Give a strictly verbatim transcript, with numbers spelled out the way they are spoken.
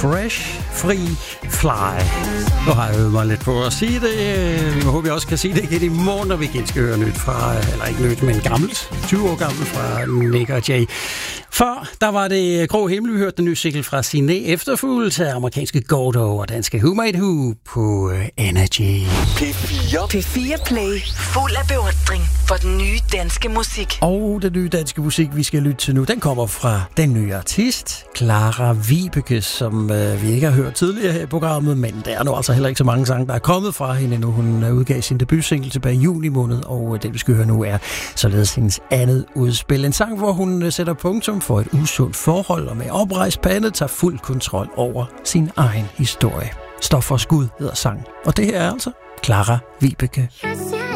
Fresh Free Fly. Nu har jeg øvet mig lidt på at sige det. Vi må håbe, jeg også kan sige det igen i morgen, når vi igen skal høre nyt fra, eller ikke nyt, men gammelt, tyve år gammelt fra Nick og Jay. Før, der var det Grå Himmel, vi hørte den nye single fra Siné, efterfulgt af amerikanske Gordo og danske Who Made Who på Energy. P fire. P fire Play. Fuld af beundring for den nye danske musik. Og den nye danske musik, vi skal lytte til nu, den kommer fra den nye artist, Clara Vibeke, som øh, vi ikke har hørt tidligere her i programmet, men der er nu altså heller ikke så mange sange, der er kommet fra hende nu. Hun udgav sin debutsingle tilbage i juni måned, og det vi skal høre nu er således hendes andet udspil. En sang, hvor hun sætter punktum for et usundt forhold, og med oprejst pande tager fuld kontrol over sin egen historie. Stof for skud hedder sang, og det her er altså Clara Vibeke. Jeg